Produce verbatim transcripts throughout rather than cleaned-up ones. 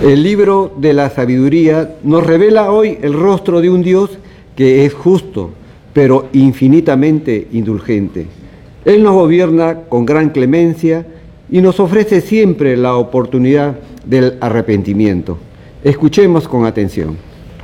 El libro de la sabiduría nos revela hoy el rostro de un Dios que es justo, pero infinitamente indulgente. Él nos gobierna con gran clemencia y nos ofrece siempre la oportunidad del arrepentimiento. Escuchemos con atención.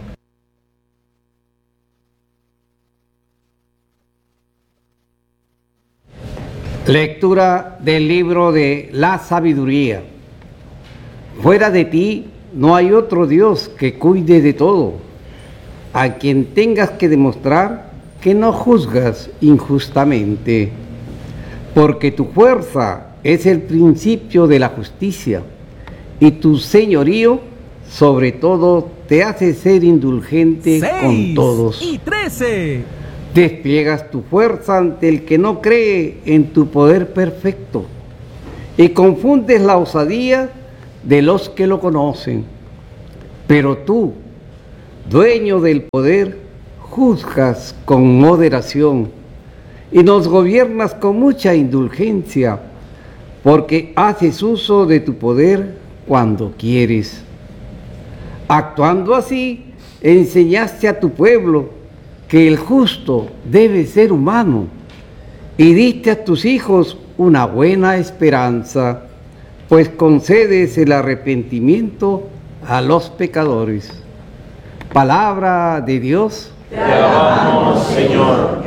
Lectura del libro de la sabiduría. Fuera de ti no hay otro Dios que cuide de todo, a quien tengas que demostrar que no juzgas injustamente, porque tu fuerza es el principio de la justicia y tu señorío sobre todo te hace ser indulgente Seis con todos. Y trece. Despliegas tu fuerza ante el que no cree en tu poder perfecto y confundes la osadía de los que lo conocen. Pero tú, dueño del poder, juzgas con moderación y nos gobiernas con mucha indulgencia, porque haces uso de tu poder cuando quieres. Actuando así, enseñaste a tu pueblo que el justo debe ser humano y diste a tus hijos una buena esperanza, pues concedes el arrepentimiento a los pecadores. Palabra de Dios. Te alabamos, Señor.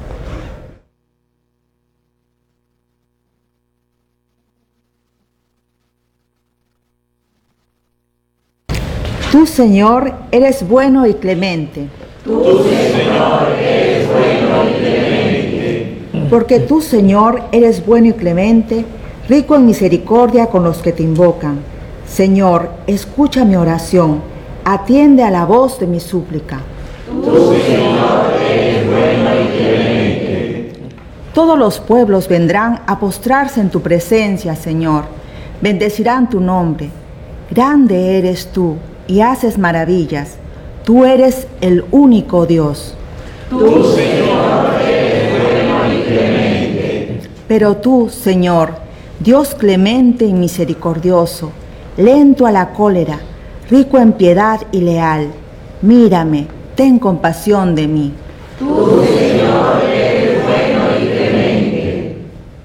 Tú, Señor, eres bueno y clemente. Tú, Señor, eres bueno y clemente. Porque tú, Señor, eres bueno y clemente, rico en misericordia con los que te invocan. Señor, escucha mi oración, atiende a la voz de mi súplica. Tú, Señor, eres bueno y clemente. Todos los pueblos vendrán a postrarse en tu presencia, Señor. Bendecirán tu nombre. Grande eres tú y haces maravillas. Tú eres el único Dios. Tú, Señor, eres bueno y clemente. Pero tú, Señor, Dios clemente y misericordioso, lento a la cólera, rico en piedad y leal, mírame, ten compasión de mí. Tú, Señor, eres bueno y clemente.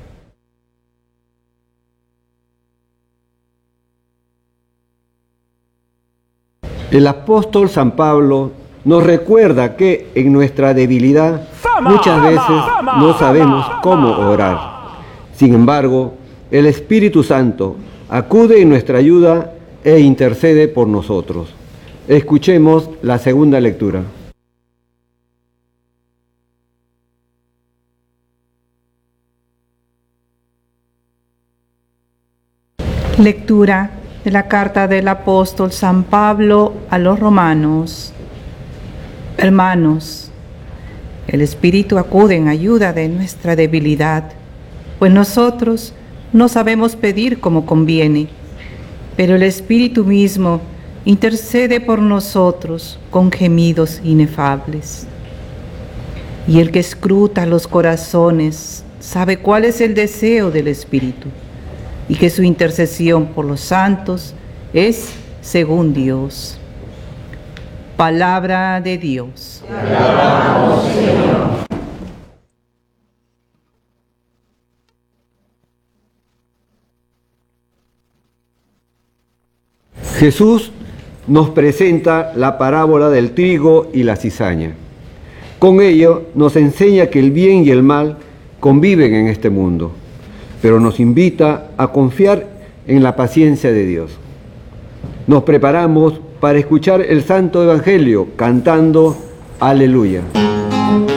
El apóstol San Pablo nos recuerda que en nuestra debilidad Fama, muchas veces fama, fama, no sabemos fama, cómo fama. orar. Sin embargo, el Espíritu Santo acude en nuestra ayuda e intercede por nosotros. Escuchemos la segunda lectura. Lectura de la carta del apóstol San Pablo a los romanos. Hermanos, el Espíritu acude en ayuda de nuestra debilidad, pues nosotros no sabemos pedir como conviene, pero el Espíritu mismo intercede por nosotros con gemidos inefables. Y el que escruta los corazones sabe cuál es el deseo del Espíritu, y que su intercesión por los santos es según Dios. Palabra de Dios. Te alabamos, Señor. Jesús nos presenta la parábola del trigo y la cizaña. Con ello nos enseña que el bien y el mal conviven en este mundo, pero nos invita a confiar en la paciencia de Dios. Nos preparamos para escuchar el Santo Evangelio cantando Aleluya.